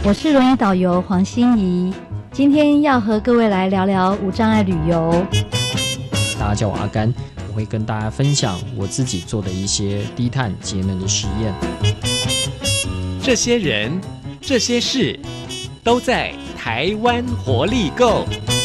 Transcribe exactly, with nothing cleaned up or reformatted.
我是轮椅导游黄心怡，今天要和各位来聊聊无障碍旅游。 大家叫我阿甘，我会跟大家分享我自己做的一些低碳节能的实验。 这些人，这些事，都在台湾活力购。